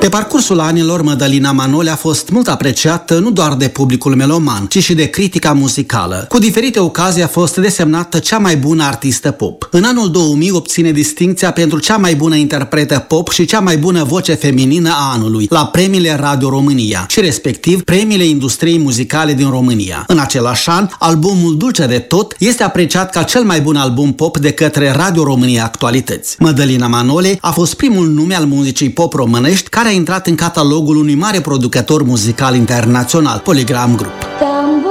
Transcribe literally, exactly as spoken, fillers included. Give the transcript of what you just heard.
Pe parcursul anilor, Mădălina Manole a fost mult apreciată nu doar de publicul meloman, ci și de critica muzicală. Cu diferite ocazii a fost desemnată cea mai bună artistă pop. În anul două mii obține distincția pentru cea mai bună interpretă pop și cea mai bună voce feminină a anului la premiile Radio România și respectiv premiile industriei muzicale din România. În același an, albumul Dulce de tot este apreciat ca cel mai bun album pop de către Radio România Actualități. Mădălina Manole a fost primul nume al muzicii pop românești care a intrat în catalogul unui mare producător muzical internațional, Polygram Group.